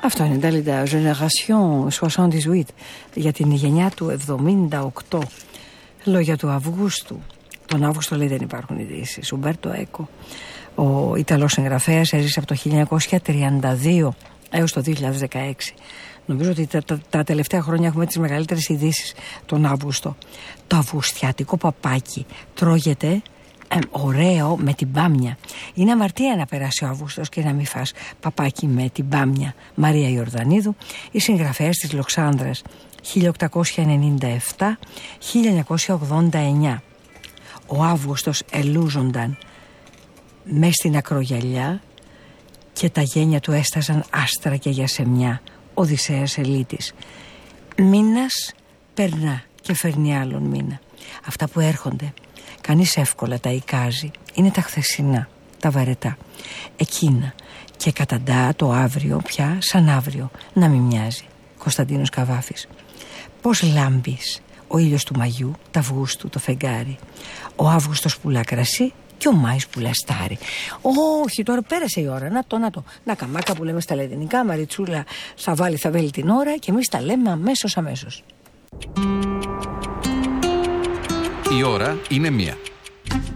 Αυτό είναι τα Génération 78 για την γενιά του 78. Λόγια του Αυγούστου. Τον Αύγουστο λέει δεν υπάρχουν ειδήσεις. Ουμπέρτο Έκο, ο Ιταλός συγγραφέας, έζησε από το 1932 έως το 2016. Νομίζω ότι τα τελευταία χρόνια έχουμε τις μεγαλύτερες ειδήσεις τον Αύγουστο. Το αυγουστιάτικο παπάκι τρώγεται ωραίο με την μπάμια. Είναι αμαρτία να περάσει ο Αύγουστος και να μην φας παπάκι με την μπάμια. Μαρία Ιορδανίδου, η συγγραφέας της Λοξάνδρας, 1897-1989. Ο Αύγουστος ελούζονταν μες στην ακρογιαλιά και τα γένια του έσταζαν άστρα και γιασεμιά. Οδυσσέας Ελίτης. Μήνας περνά και φέρνει άλλον μήνα. Αυτά που έρχονται κανείς εύκολα τα εικάζει. Είναι τα χθεσινά, τα βαρετά. Εκείνα και καταντά το αύριο πια σαν αύριο να μην μοιάζει. Κωνσταντίνος Καβάφης. Πώς λάμπεις ο ήλιος του Μαγιού, τα Αυγούστου, το φεγγάρι. Ο Αύγουστος πουλά κρασί και ο Μάης πουλά στάρι. Όχι, τώρα πέρασε η ώρα. Να το. Να καμάκα που λέμε στα λατινικά. Μαριτσούλα θα βάλει την ώρα και εμείς τα λέμε αμέσως. Η ώρα είναι 1.